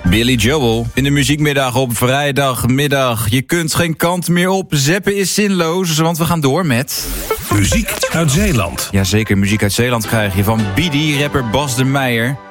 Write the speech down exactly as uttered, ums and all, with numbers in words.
Billy Joel in de muziekmiddag op vrijdagmiddag. Je kunt geen kant meer op. Zeppen is zinloos, want we gaan door met... Muziek uit Zeeland. Jazeker, muziek uit Zeeland krijg je van Bidi, rapper Bas de Meijer.